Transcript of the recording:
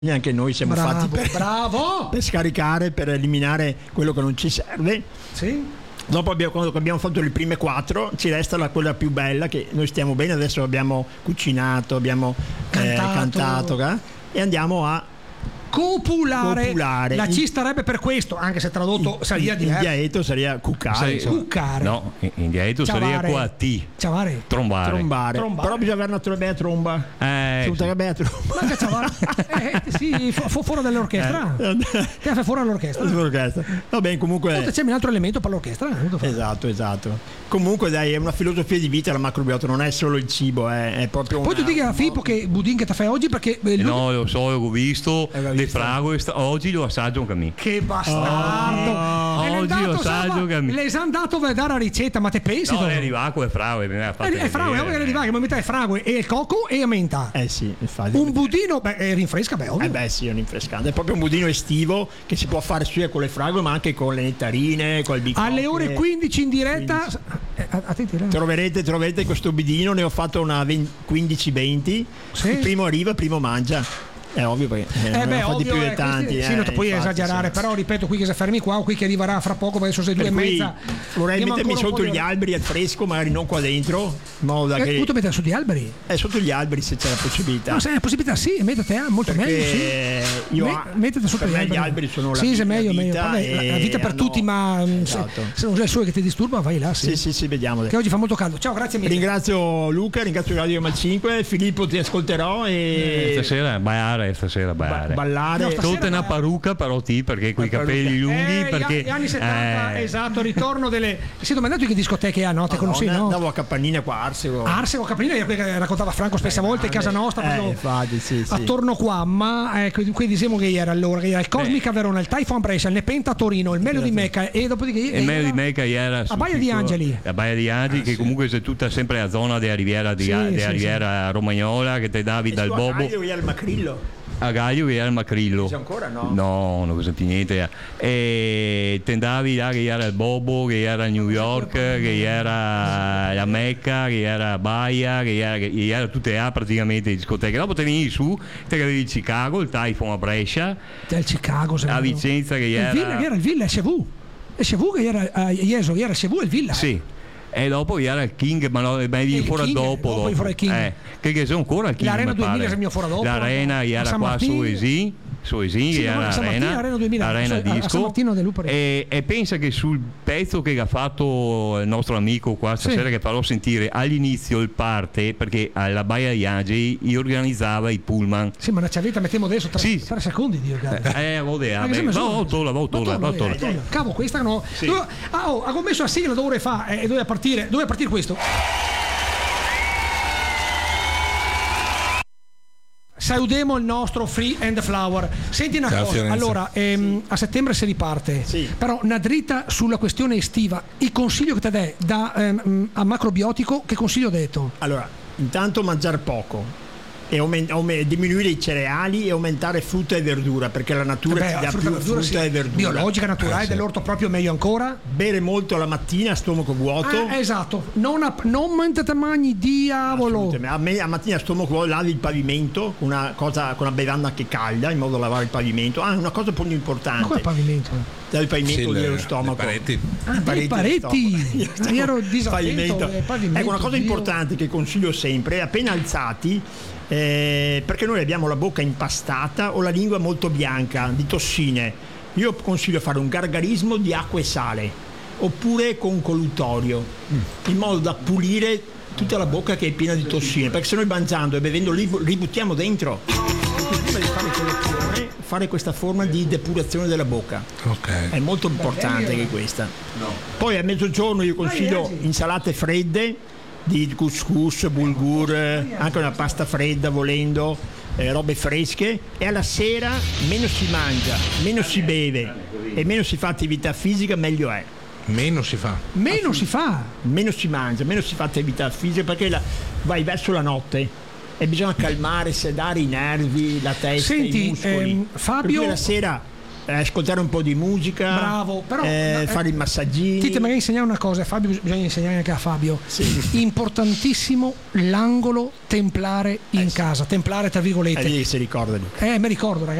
anche noi siamo fatti bravo per scaricare, per eliminare quello che non ci serve. Sì. Dopo quando abbiamo fatto le prime 4 ci resta quella più bella, che noi stiamo bene, adesso abbiamo cucinato, abbiamo cantato e andiamo a copulare. La C starebbe per questo, anche se tradotto sarebbe in dialetto sarebbe cuccare. Cuccare. No, in dialetto sarebbe qua T. Ciavare. Trombare. Però bisogna avere una bella tromba. Sì, fuori dall'orchestra. Che fa fuori dall'orchestra. Va bene, comunque. C'è un altro elemento per l'orchestra. Esatto. Comunque dai, è una filosofia di vita la macrobiotica, non è solo il cibo, è proprio Poi tu dici a Filippo che budin che ti fai oggi perché no, lo so, ho visto le fragole, oggi lo assaggio anche a me. Che bastardo! Oggi lo assaggio anche a me. Le hanno dato a dare la ricetta, ma te pensi? No, è arrivato con le fragole, che metà fragole e il cocco e a menta. Sì, infatti. Un budino, rinfresca, ovvio. Sì, è un rinfrescante, è proprio un budino estivo che si può fare sia con le fragole ma anche con le nettarine, col bicocche. Alle ore 15 in diretta. Troverete questo budino, ne ho fatto una 15-20. Sì. Il primo arriva, primo mangia. È ovvio perché non di più di tanti. Sì, non puoi esagerare, però ripeto, qui che si fermi qua o qui che arriverà fra poco verso le 2:30. Vorrei mettermi sotto gli alberi al fresco, magari non qua dentro. In modo da che. Tu metti sotto gli alberi? Sotto gli alberi se c'è la possibilità. No, se c'è la possibilità, sì, mettete molto meglio. Sì. Mettete sotto gli alberi. Gli alberi sono la meglio. Vita la vita per tutti, ma se non c'è il sole che ti disturba, vai là. Sì, vediamo. Che oggi fa molto caldo. Ciao, grazie mille. Ringrazio Luca, ringrazio Radio Mal 5. Filippo, ti ascolterò e stasera ballare. Tolta una parrucca però perché con i capelli lunghi perché gli anni 70 esatto, ritorno delle si è domandato che discoteche ha, no? Te conosci, no? Andavo a Capannina qua, Arsego Capannina, raccontava Franco spesse volte in casa nostra sì. attorno qua, ma qui diciamo che era allora che era il Cosmica Verona, il Typhoon Brescia, il Nepenta Torino, il Melody Mecca e dopodiché il Melody Mecca era a Baia di Angeli, che comunque è tutta sempre la zona della Riviera Romagnola che te davi dal Bobo a Gaglio che era il Macrillo. C'è ancora no? No, non c'è più niente. E tendavi là che era il Bobo, che era New York, che era la Mecca, che era Baia, che era tutte praticamente discoteche. Dopo te venivi su, te avevi il Chicago, il Typhoon a Brescia. Del Chicago, a Vicenza che era. Il Villa SV che era a Jesolo, era SV e il Villa. Sì. E dopo era il King, ma no, vieni fuori dopo. Che sono ancora il King. L'Arena 2000 è il mio fuori dopo. L'Arena era qua su Esi, che era Arena Disco. E pensa che sul pezzo che ha fatto il nostro amico qua stasera, che farò sentire all'inizio il parte, perché alla Baia di Angeli io organizzava i pullman. Sì, ma ci avete mettiamo adesso 3 secondi di organizzare. Cavo, questa no. Ho messo la sigla dove doveva partire questo. Salutiamo il nostro Free and Flower. Senti una cosa, allora a settembre si riparte, però una dritta sulla questione estiva. Il consiglio che ti dà a macrobiotico, che consiglio ho detto? Allora, intanto mangiare poco e diminuire i cereali e aumentare frutta e verdura, perché la natura ti dà più frutta e verdura biologica, naturale, dell'orto proprio meglio ancora. Bere molto la mattina a stomaco vuoto. Esatto, non mentre mangi, diavolo. A mattina a stomaco vuoto lavi il pavimento con una bevanda che calda in modo da lavare il pavimento. Una cosa molto importante. Ma qual è il pavimento? Dal pavimento dello stomaco. I paretti. Ero disattento. Ecco, una cosa importante che consiglio sempre, appena alzati, perché noi abbiamo la bocca impastata o la lingua molto bianca di tossine, io consiglio fare un gargarismo di acqua e sale oppure con collutorio, in modo da pulire tutta la bocca che è piena di tossine, perché se noi mangiando e bevendo ributtiamo dentro. Prima di fare colazione, fare questa forma di depurazione della bocca, è molto importante anche questa. Poi a mezzogiorno io consiglio insalate fredde di couscous, bulgur, anche una pasta fredda volendo, robe fresche, e alla sera meno si mangia, meno si beve e meno si fa attività fisica, meglio è. Meno si mangia, meno si fa attività fisica, perché vai verso la notte e bisogna calmare, sedare i nervi, la testa, i muscoli. Fabio, la sera ascoltare un po' di musica. Bravo, però fare i massaggi. Ti magari insegnare una cosa, Fabio, bisogna insegnare anche a Fabio. Sì. Importantissimo l'angolo templare in casa, templare tra virgolette. Lì si ricorda. Mi ricordo, ragazzi.